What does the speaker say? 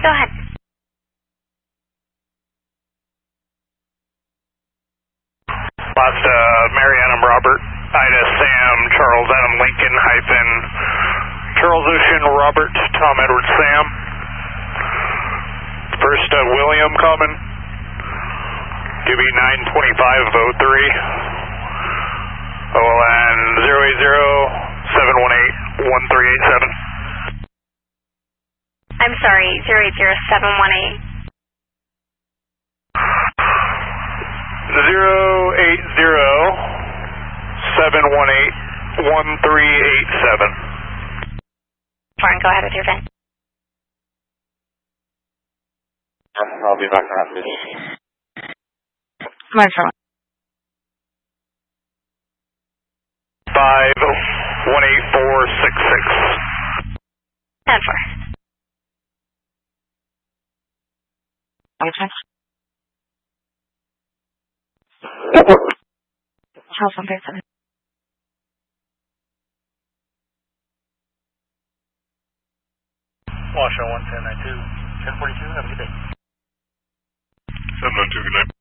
go ahead. Last Mary Adam Robert, Ida Sam, Charles Adam Lincoln, hyphen Charles Ocean Robert, Tom Edward Sam. First William coming. Give me 92503. OLN 080-718-1387. I'm sorry, 080-718. 080-718-1387. Foreign, go ahead with your VIN. I'll be back around this. My phone. 518466. 10-4. Okay. Charles 137. Washoe 11092. 1042, have a good day. 792, good night.